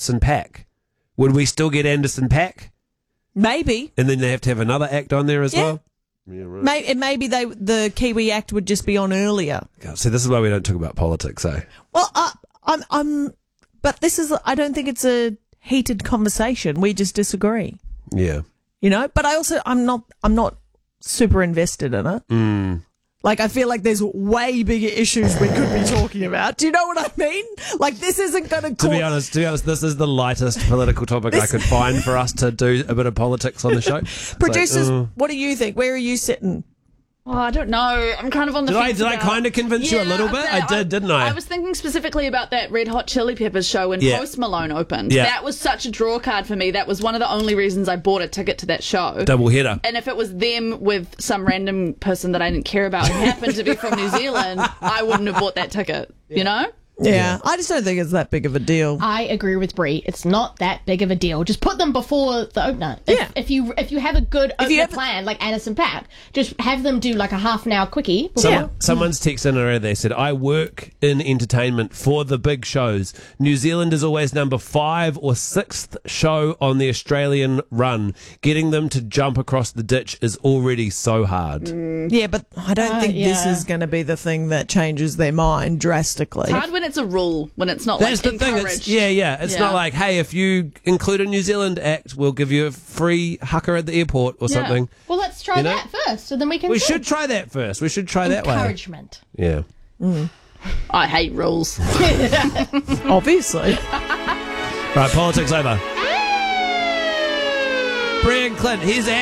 Anderson .Paak. Would we still get Anderson .Paak? Maybe. And then they have to have another act on there as well? Yeah, right. Maybe the Kiwi act would just be on earlier. God, see, this is why we don't talk about politics, eh? Well, but I don't think it's a heated conversation. We just disagree. Yeah. But I'm not super invested in it. Like, I feel like there's way bigger issues we could be talking about. Do you know what I mean? Like, this isn't going to... To be honest, this is the lightest political topic I could find for us to do a bit of politics on the show. Producers, what do you think? Where are you sitting? Oh, I don't know. I'm kind of on the fence. Did I kind of convince you a little bit? I did, didn't I? I was thinking specifically about that Red Hot Chili Peppers show when Post Malone opened. Yeah. That was such a draw card for me. That was one of the only reasons I bought a ticket to that show. Double header. And if it was them with some random person that I didn't care about and happened to be from New Zealand, I wouldn't have bought that ticket, you know? Yeah, I just don't think it's that big of a deal. I agree with Brie. It's not that big of a deal. Just put them before the opener. If you have a good opener plan, like Anderson .Paak, just have them do like a half an hour quickie. Someone's texted in already. They said, I work in entertainment for the big shows. New Zealand is always number 5 or 6th show on the Australian run. Getting them to jump across the ditch is already so hard. Yeah, but I don't think this is going to be the thing that changes their mind drastically. It's hard when it's a rule, when it's not That's like the encouraged. thing. It's not like, hey, if you include a New Zealand act, we'll give you a free hucker at the airport or something. Well, let's try that first, so then we can. We should try that first. We should try that way. Encouragement. Yeah. I hate rules. Obviously. Right, politics over. Brie and Clint, here's